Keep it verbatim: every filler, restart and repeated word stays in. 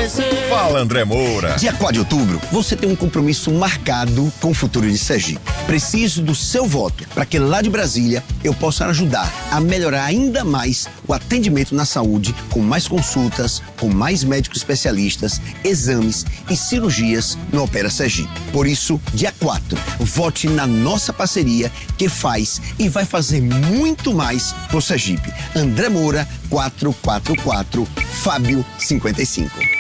acontecer. Fala, André Moura. Dia quatro de outubro, você tem um compromisso marcado com o futuro de Sergipe. Preciso do seu voto para que lá de Brasília eu possa ajudar a melhorar ainda mais o atendimento na saúde, com mais consultas, com mais médicos especialistas, exames e cirurgias no Opera Sergipe. Por isso, dia quatro, vote na nossa parceria que faz e vai fazer muito mais pro Sergipe. André Moura, quatrocentos e quarenta e quatro, Fábio cinquenta e cinco.